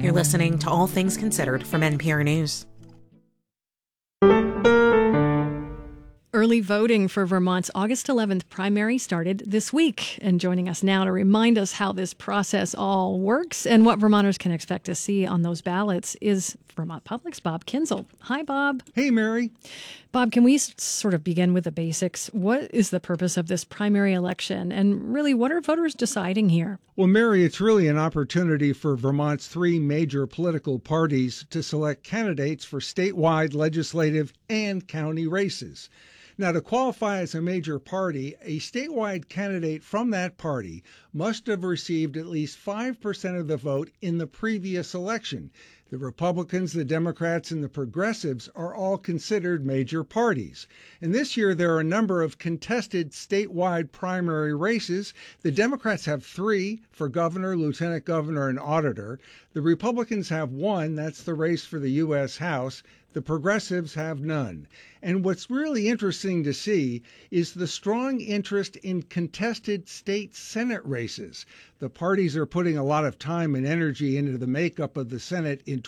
You're listening to All Things Considered from NPR News. Early voting for Vermont's August 11th primary started this week. And joining us now to remind us how this process all works and what Vermonters can expect to see on those ballots is Vermont Public's Bob Kinzel. Hi, Bob. Hey, Mary. Bob, can we sort of begin with the basics? What is the purpose of this primary election? And really, what are voters deciding here? Well, Mary, it's really an opportunity for Vermont's three major political parties to select candidates for statewide, legislative, and county races. Now, to qualify as a major party, a statewide candidate from that party must have received at least 5% of the vote in the previous election. The Republicans, the Democrats, and the Progressives are all considered major parties. And this year, there are a number of contested statewide primary races. The Democrats have 3 for governor, lieutenant governor, and auditor. The Republicans have 1, that's the race for the U.S. House. The Progressives have none. And what's really interesting to see is the strong interest in contested state Senate races. The parties are putting a lot of time and energy into the makeup of the Senate in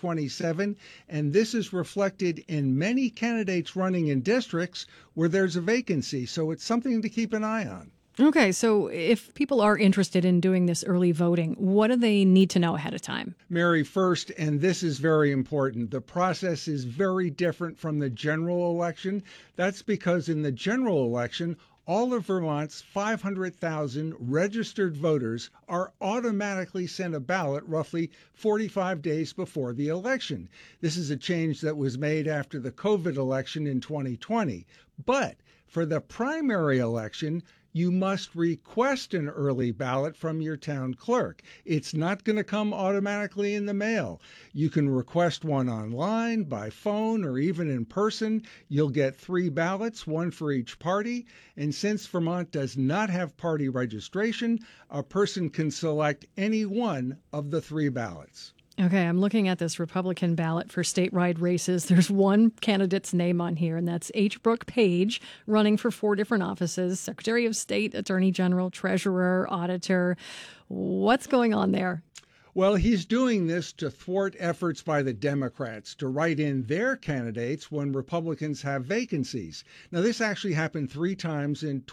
2027, and this is reflected in many candidates running in districts where there's a vacancy. So it's something to keep an eye on. Okay, so if people are interested in doing this early voting, what do they need to know ahead of time? Mary, first, and this is very important, the process is very different from the general election. That's because in the general election, all of Vermont's 500,000 registered voters are automatically sent a ballot roughly 45 days before the election. This is a change that was made after the COVID election in 2020. But for the primary election, you must request an early ballot from your town clerk. It's not going to come automatically in the mail. You can request one online, by phone, or even in person. You'll get 3 ballots, 1 for each party. And since Vermont does not have party registration, a person can select any one of the 3 ballots. Okay, I'm looking at this Republican ballot for statewide races. There's one candidate's name on here, and that's H. Brooke Page, running for 4 different offices: Secretary of State, Attorney General, Treasurer, Auditor. What's going on there? Well, he's doing this to thwart efforts by the Democrats to write in their candidates when Republicans have vacancies. Now, this actually happened 3 times in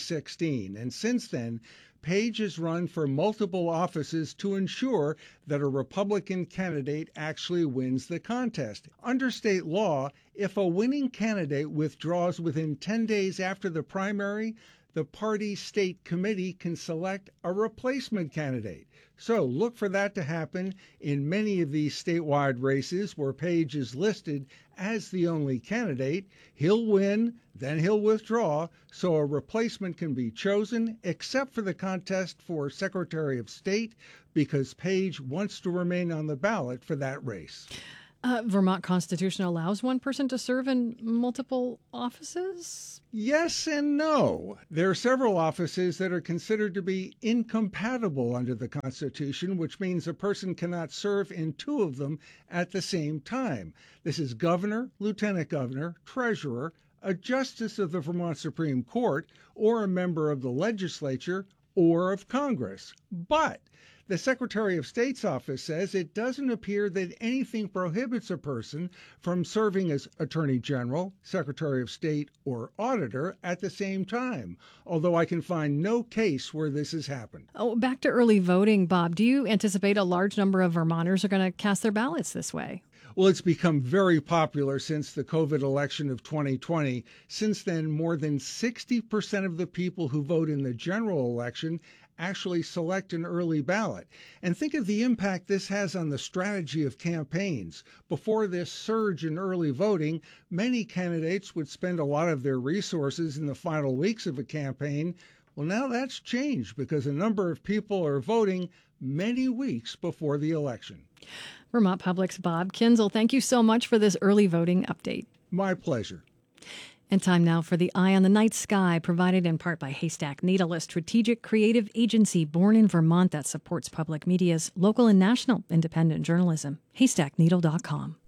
2016, and since then, Page has run for multiple offices to ensure that a Republican candidate actually wins the contest. Under state law, if a winning candidate withdraws within 10 days after the primary, the party's state committee can select a replacement candidate. So look for that to happen in many of these statewide races where Page is listed as the only candidate. He'll win, then he'll withdraw, so a replacement can be chosen, except for the contest for Secretary of State, because Page wants to remain on the ballot for that race. Vermont Constitution allows one person to serve in multiple offices? Yes and no. There are several offices that are considered to be incompatible under the Constitution, which means a person cannot serve in 2 of them at the same time. This is governor, lieutenant governor, treasurer, a justice of the Vermont Supreme Court, or a member of the legislature or of Congress. But the Secretary of State's office says it doesn't appear that anything prohibits a person from serving as Attorney General, Secretary of State, or Auditor at the same time, although I can find no case where this has happened. Oh, back to early voting, Bob. Do you anticipate a large number of Vermonters are going to cast their ballots this way? Well, it's become very popular since the COVID election of 2020. Since then, more than 60% of the people who vote in the general election actually select an early ballot. And think of the impact this has on the strategy of campaigns. Before this surge in early voting, many candidates would spend a lot of their resources in the final weeks of a campaign. Well, now that's changed because a number of people are voting many weeks before the election. Vermont Public's Bob Kinzel, thank you so much for this early voting update. My pleasure. And time now for the Eye on the Night Sky, provided in part by Haystack Needle, a strategic creative agency born in Vermont that supports public media's local and national independent journalism. HaystackNeedle.com.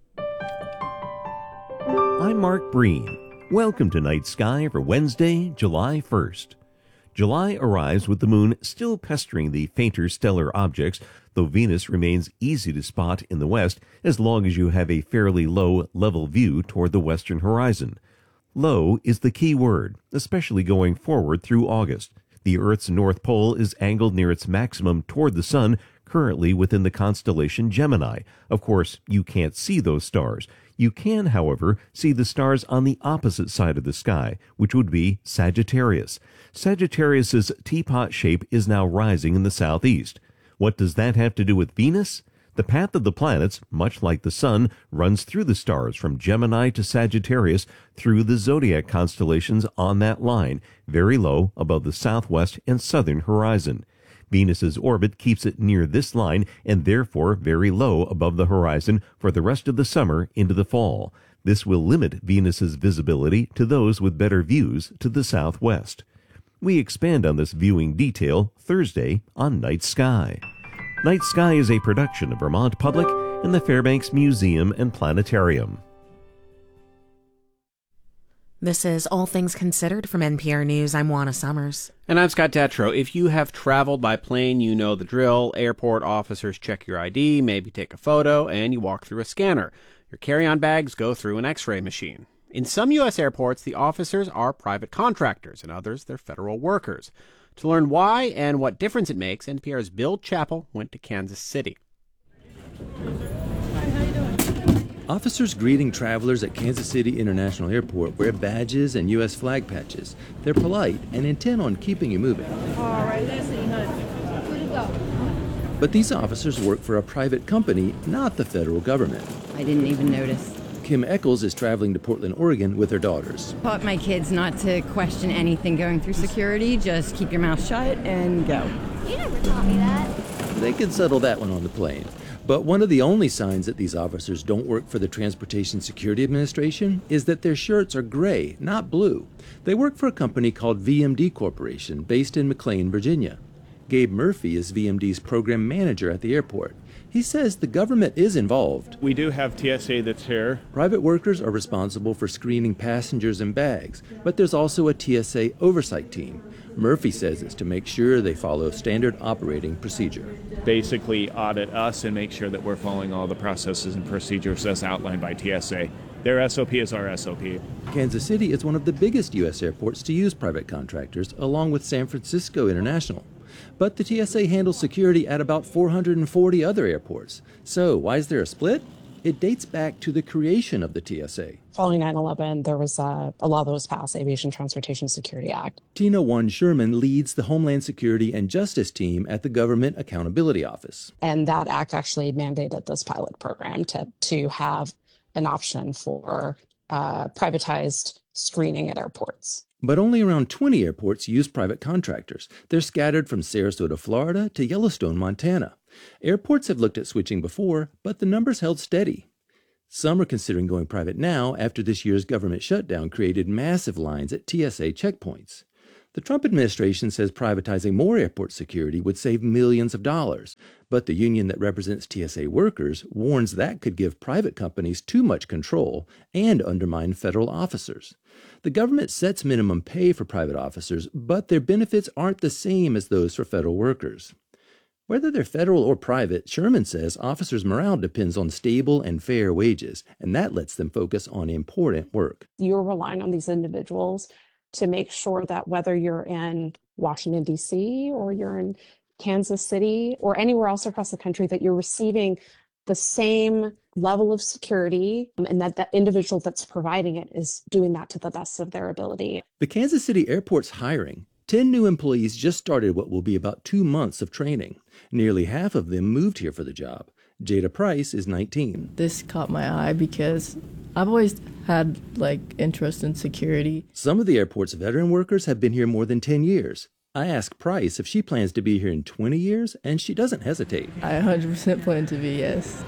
I'm Mark Breen. Welcome to Night Sky for Wednesday, July 1st. July arrives with the moon still pestering the fainter stellar objects, though Venus remains easy to spot in the west as long as you have a fairly low, level view toward the western horizon. Low is the key word, especially going forward through August. The Earth's north pole is angled near its maximum toward the sun, currently within the constellation Gemini. Of course, you can't see those stars. You can, however, see the stars on the opposite side of the sky, which would be Sagittarius. Sagittarius's teapot shape is now rising in the southeast. What does that have to do with Venus? The path of the planets, much like the sun, runs through the stars from Gemini to Sagittarius through the zodiac constellations on that line, very low above the southwest and southern horizon. Venus's orbit keeps it near this line and therefore very low above the horizon for the rest of the summer into the fall. This will limit Venus's visibility to those with better views to the southwest. We expand on this viewing detail Thursday on Night Sky. Night Sky is a production of Vermont Public and the Fairbanks Museum and Planetarium. This is All Things Considered from NPR News. I'm Juana Summers. And I'm Scott Detrow. If you have traveled by plane, you know the drill. Airport officers check your ID, maybe take a photo, and you walk through a scanner. Your carry-on bags go through an X-ray machine. In some U.S. airports, the officers are private contractors. In others, they're federal workers. To learn why and what difference it makes, NPR's Bill Chappell went to Kansas City. Officers greeting travelers at Kansas City International Airport wear badges and U.S. flag patches. They're polite and intent on keeping you moving. All right, let's see, honey. Where'd it go? But these officers work for a private company, not the federal government. I didn't even notice. Kim Eccles is traveling to Portland, Oregon with her daughters. Taught my kids not to question anything going through security. Just keep your mouth shut and go. You never taught me that. They can settle that one on the plane. But one of the only signs that these officers don't work for the Transportation Security Administration is that their shirts are gray, not blue. They work for a company called VMD Corporation, based in McLean, Virginia. Gabe Murphy is VMD's program manager at the airport. He says the government is involved. We do have TSA that's here. Private workers are responsible for screening passengers and bags, but there's also a TSA oversight team. Murphy says it's to make sure they follow standard operating procedure. Basically audit us and make sure that we're following all the processes and procedures as outlined by TSA. Their SOP is our SOP. Kansas City is one of the biggest U.S. airports to use private contractors, along with San Francisco International. But the TSA handles security at about 440 other airports. So why is there a split? It dates back to the creation of the TSA. Following 9/11, there was a law that was passed, Aviation Transportation Security Act. Tina Wan Sherman leads the Homeland Security and Justice team at the Government Accountability Office. And that act actually mandated this pilot program to have an option for privatized screening at airports. But only around 20 airports use private contractors. They're scattered from Sarasota, Florida to Yellowstone, Montana. Airports have looked at switching before, but the numbers held steady. Some are considering going private now after this year's government shutdown created massive lines at TSA checkpoints. The Trump administration says privatizing more airport security would save millions of dollars, but the union that represents TSA workers warns that could give private companies too much control and undermine federal officers. The government sets minimum pay for private officers, but their benefits aren't the same as those for federal workers. Whether they're federal or private, Sherman says officers' morale depends on stable and fair wages, and that lets them focus on important work. You're relying on these individuals to make sure that whether you're in Washington, D.C., or you're in Kansas City, or anywhere else across the country, that you're receiving the same level of security and that the individual that's providing it is doing that to the best of their ability. The Kansas City airport's hiring. 10 new employees just started what will be about 2 months of training. Nearly half of them moved here for the job. Jada Price is 19. This caught my eye because I've always had interest in security. Some of the airport's veteran workers have been here more than 10 years. I asked Price if she plans to be here in 20 years, and she doesn't hesitate. I 100% plan to be, yes.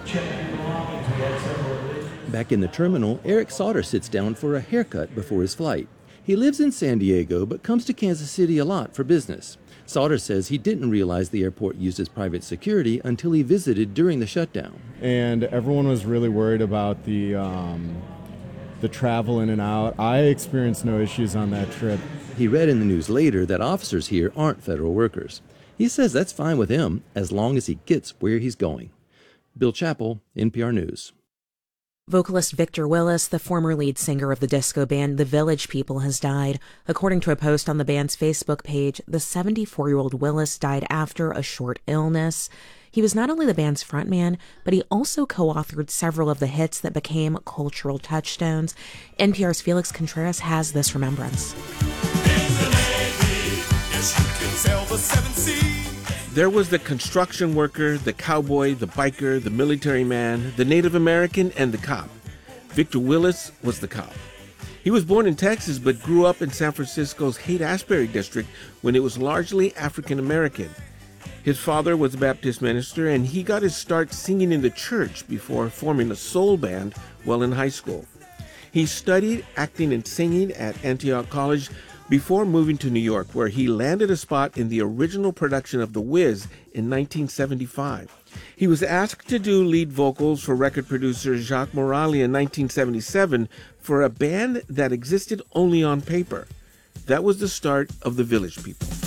Back in the terminal, Eric Sauter sits down for a haircut before his flight. He lives in San Diego, but comes to Kansas City a lot for business. Sauter says he didn't realize the airport uses private security until he visited during the shutdown. And everyone was really worried about the travel in and out. I experienced no issues on that trip. he read in the news later that officers here aren't federal workers. He says that's fine with him as long as he gets where he's going. Bill Chappell, NPR News. Vocalist Victor Willis, the former lead singer of the disco band The Village People, has died. According to a post on the band's Facebook page, the 74-year-old Willis died after a short illness. He was not only the band's frontman, but he also co-authored several of the hits that became cultural touchstones. NPR's Felix Contreras has this remembrance. There was the construction worker, the cowboy, the biker, the military man, the Native American, and the cop. Victor Willis was the cop. He was born in Texas but grew up in San Francisco's Haight-Ashbury district when it was largely African American. His father was a Baptist minister, and he got his start singing in the church before forming a soul band while in high school. He studied acting and singing at Antioch College before moving to New York, where he landed a spot in the original production of The Wiz in 1975. He was asked to do lead vocals for record producer Jacques Morali in 1977 for a band that existed only on paper. That was the start of the Village People.